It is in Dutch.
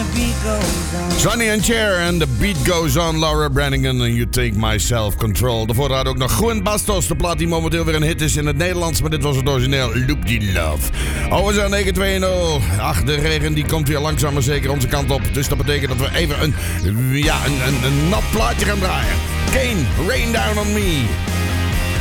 Sonny and Cher en The Beat Goes On. Laura Branigan en You Take My Self Control. Daarvoor had ook nog Juan Bastos, de plaat die momenteel weer een hit is in het Nederlands. Maar dit was het origineel, Loop Die Love. We zijn 920. Ach, de regen die komt weer langzaam maar zeker onze kant op. Dus dat betekent dat we even een nat plaatje gaan draaien. Kane, Rain Down On Me.